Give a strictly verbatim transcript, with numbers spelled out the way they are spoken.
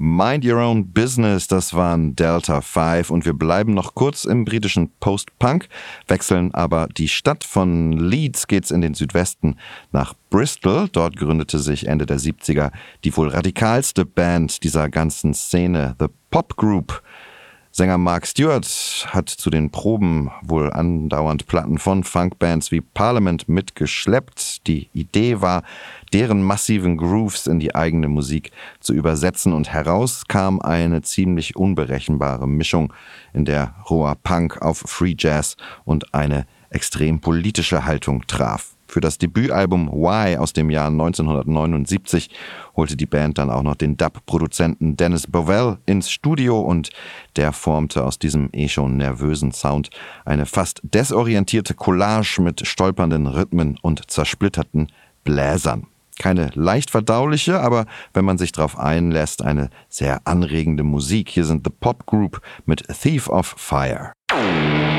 Mind Your Own Business, das waren Delta Five und wir bleiben noch kurz im britischen Post-Punk, wechseln aber die Stadt. Von Leeds geht's in den Südwesten nach Bristol. Dort gründete sich Ende der siebziger die wohl radikalste Band dieser ganzen Szene, The Pop Group. Sänger Mark Stewart hat zu den Proben wohl andauernd Platten von Funkbands wie Parliament mitgeschleppt. Die Idee war, deren massiven Grooves in die eigene Musik zu übersetzen, und heraus kam eine ziemlich unberechenbare Mischung, in der roher Punk auf Free Jazz und eine extrem politische Haltung traf. Für das Debütalbum Why aus dem Jahr neunzehnhundertneunundsiebzig holte die Band dann auch noch den Dub-Produzenten Dennis Bovell ins Studio, und der formte aus diesem eh schon nervösen Sound eine fast desorientierte Collage mit stolpernden Rhythmen und zersplitterten Bläsern. Keine leicht verdauliche, aber wenn man sich darauf einlässt, eine sehr anregende Musik. Hier sind The Pop Group mit Thief of Fire.